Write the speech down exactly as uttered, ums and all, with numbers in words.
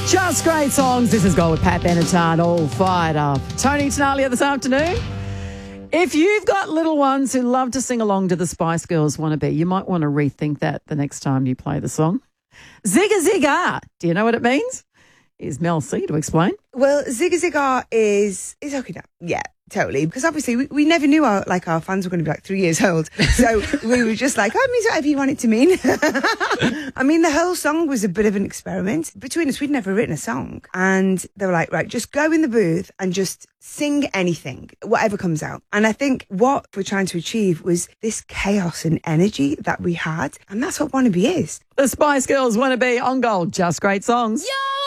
Just great songs. This is Gold with Pat Benatar, all fired up. Tony Tenalia this afternoon. If you've got little ones who love to sing along to the Spice Girls Wannabe, you might want to rethink that the next time you play the song. Zigga Zigga. Do you know what it means? Here's Mel C to explain. Well, Zigga Zigga is is okay now. Yeah, totally. Because obviously we, we never knew our like our fans were going to be like three years old. So we were just like, oh, it means whatever you want it to mean. I mean, the whole song was a bit of an experiment. Between us, we'd never written a song. And they were like, right, just go in the booth and just sing anything, whatever comes out. And I think what we're trying to achieve was this chaos and energy that we had. And that's what Wannabe is. The Spice Girls Wannabe on Gold. Just great songs. Yo!